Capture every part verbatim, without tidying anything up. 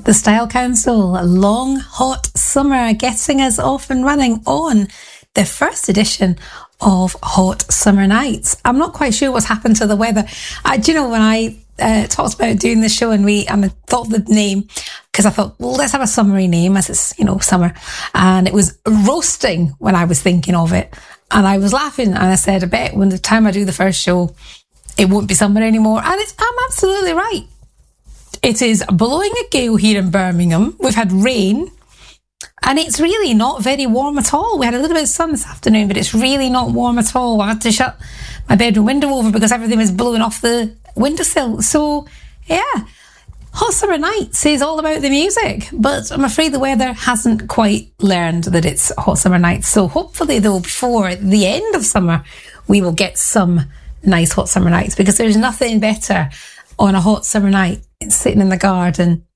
The Style Council, a long, hot summer, getting us off and running on the first edition of Hot Summer Nights. I'm not quite sure what's happened to the weather. I, do you know, when I uh, talked about doing the show and we and I thought of the name, because I thought, well, let's have a summery name as it's, you know, summer. And it was roasting when I was thinking of it. And I was laughing and I said, I bet when the time I do the first show, it won't be summer anymore. And it's, I'm absolutely right. It is blowing a gale here in Birmingham. We've had rain and it's really not very warm at all. We had a little bit of sun this afternoon, but it's really not warm at all. I had to shut my bedroom window over because everything was blowing off the windowsill. So, yeah, Hot Summer Nights is all about the music, but I'm afraid the weather hasn't quite learned that it's Hot Summer Nights. So hopefully, though, before the end of summer, we will get some nice hot summer nights, because there's nothing better on a hot summer night sitting in the garden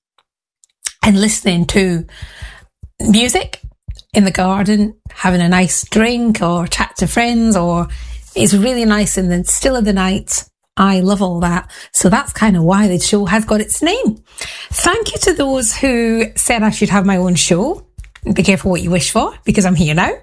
and listening to music in the garden, having a nice drink or chat to friends, or it's really nice in the still of the night. I love all that. So that's kind of why the show has got its name. Thank you to those who said I should have my own show. Be careful what you wish for, because I'm here now.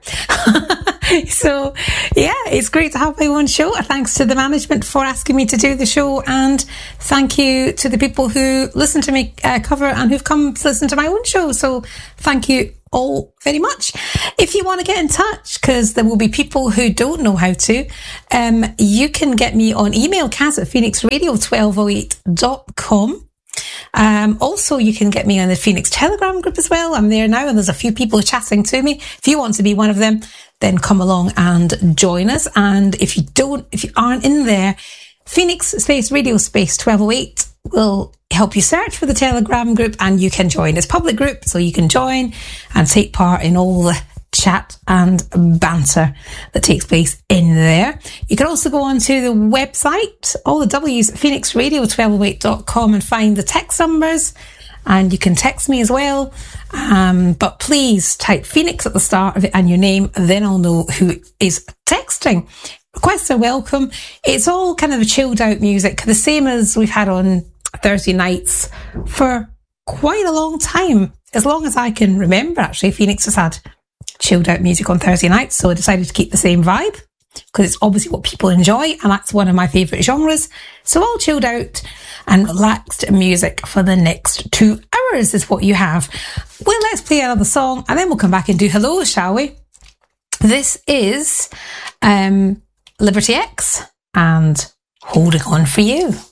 So, yeah, it's great to have my own show. Thanks to the management for asking me to do the show, and thank you to the people who listen to me uh, cover and who've come to listen to my own show. So thank you all very much. If you want to get in touch, because there will be people who don't know how to, um, you can get me on email, kaz at phoenix radio twelve oh eight dot com. Um, also, you can get me on the Phoenix Telegram group as well. I'm there now and there's a few people chatting to me. If you want to be one of them, then come along and join us. And if you don't, if you aren't in there, Phoenix Space Radio Space twelve oh eight will help you search for the Telegram group and you can join. It's a public group, so you can join and take part in all the chat and banter that takes place in there. You can also go onto the website, all the W's, phoenix radio twelve oh eight dot com, and find the text numbers, and you can text me as well. Um, but please type Phoenix at the start of it and your name, then I'll know who is texting. Requests are welcome. It's all kind of chilled out music, the same as we've had on Thursday nights for quite a long time. As long as I can remember, actually, Phoenix has had chilled out music on Thursday nights, so I decided to keep the same vibe because it's obviously what people enjoy, and that's one of my favourite genres. So all chilled out and relaxed music for the next two hours is what you have. Well, let's play another song and then we'll come back and do hello, shall we? This is um, Liberty X and Holding On For You.